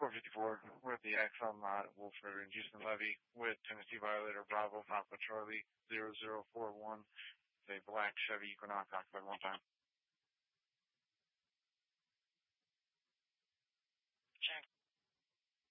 454 with the XL Mod at Wolf River and Houston Levy with Tennessee Violator Bravo Papa Charlie 0041. A black Chevy Equinox occupied one time.